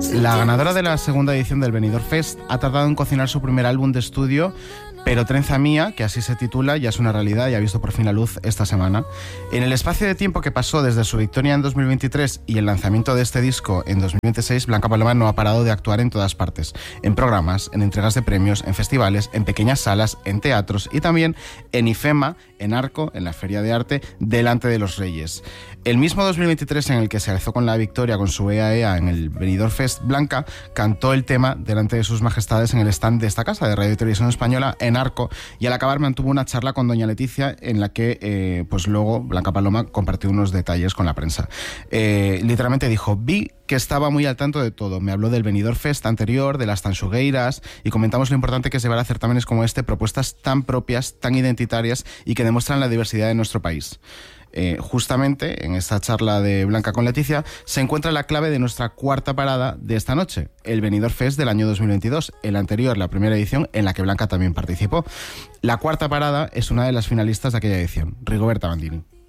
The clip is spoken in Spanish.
La ganadora de la segunda edición del Benidorm Fest ha tardado en cocinar su primer álbum de estudio, pero Trenza Mía, que así se titula, ya es una realidad y ha visto por fin la luz esta semana. En el espacio de tiempo que pasó desde su victoria en 2023 y el lanzamiento de este disco en 2026, Blanca Paloma no ha parado de actuar en todas partes, en programas, en entregas de premios, en festivales, en pequeñas salas, en teatros y también en IFEMA, en Arco, en la Feria de Arte, delante de los Reyes. El mismo 2023 en el que se alzó con la victoria con su EAEA en el Benidorm Fest, Blanca cantó el tema delante de sus majestades en el stand de esta casa de Radio y Televisión Española en Arco, y al acabar mantuvo una charla con doña Leticia en la que pues luego Blanca Paloma compartió unos detalles con la prensa. Literalmente dijo: vi que estaba muy al tanto de todo. Me habló del Benidorm Fest anterior, de las tanxugueiras, y comentamos lo importante que es llevar a certámenes como este propuestas tan propias, tan identitarias y que demuestran la diversidad de nuestro país. Justamente en esta charla de Blanca con Leticia se encuentra la clave de nuestra cuarta parada de esta noche, el Benidorm Fest del año 2022, el anterior, la primera edición en la que Blanca también participó. La cuarta parada es una de las finalistas de aquella edición, Rigoberta Bandini.